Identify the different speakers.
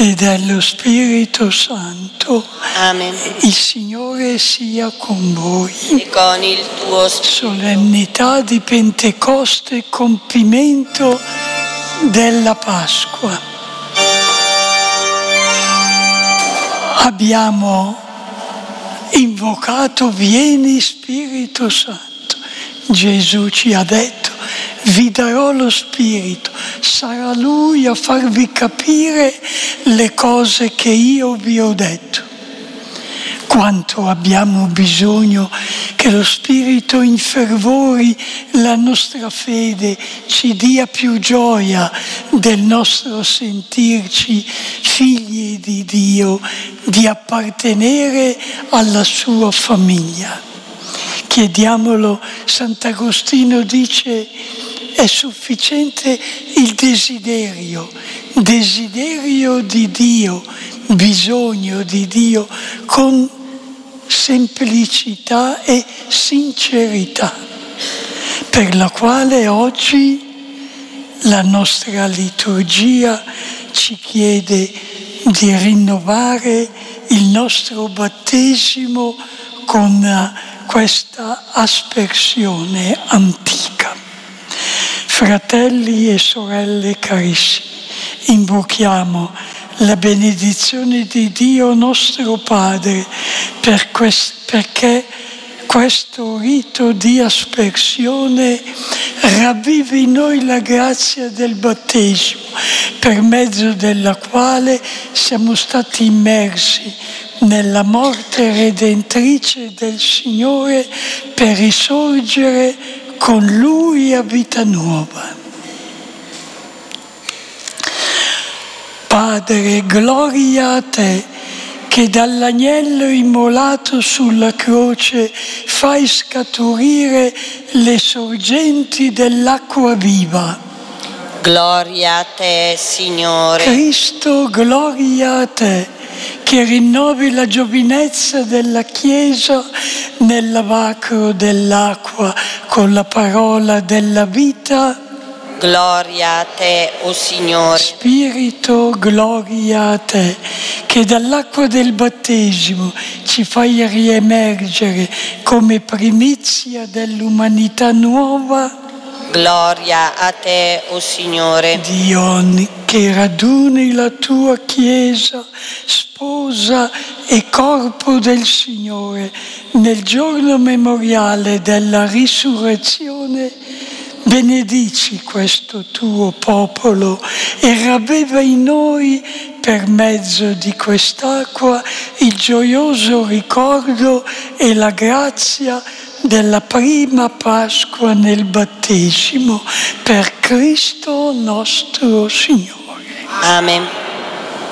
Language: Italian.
Speaker 1: e dello Spirito Santo.
Speaker 2: Amen.
Speaker 1: Il Signore sia con voi.
Speaker 2: E con il tuo spirito.
Speaker 1: Solennità di Pentecoste, compimento della Pasqua. Abbiamo invocato: vieni Spirito Santo. Gesù ci ha detto: vi darò lo Spirito, sarà Lui a farvi capire le cose che io vi ho detto. Quanto abbiamo bisogno che lo Spirito infervori la nostra fede, ci dia più gioia del nostro sentirci figli di Dio, di appartenere alla sua famiglia. Chiediamolo. Sant'Agostino dice: è sufficiente il desiderio di Dio, bisogno di Dio, con semplicità e sincerità, per la quale oggi la nostra liturgia ci chiede di rinnovare il nostro battesimo con questa aspersione antica. Fratelli e sorelle carissimi, invochiamo la benedizione di Dio nostro Padre perché questo rito di aspersione ravvivi in noi la grazia del battesimo, per mezzo della quale siamo stati immersi nella morte redentrice del Signore per risorgere con Lui a vita nuova. Padre, gloria a te, che dall'agnello immolato sulla croce fai scaturire le sorgenti dell'acqua viva.
Speaker 2: Gloria a te, Signore.
Speaker 1: Cristo, gloria a te, che rinnovi la giovinezza della Chiesa nel lavacro dell'acqua con la parola della vita.
Speaker 2: Gloria a te, o Signore.
Speaker 1: Spirito, gloria a te, che dall'acqua del battesimo ci fai riemergere come primizia dell'umanità nuova.
Speaker 2: Gloria a te, o Signore.
Speaker 1: Dio, che raduni la tua Chiesa, sposa e corpo del Signore, nel giorno memoriale della risurrezione, benedici questo tuo popolo e ravviva in noi, per mezzo di quest'acqua, il gioioso ricordo e la grazia della prima Pasqua nel battesimo, per Cristo nostro Signore.
Speaker 2: Amen.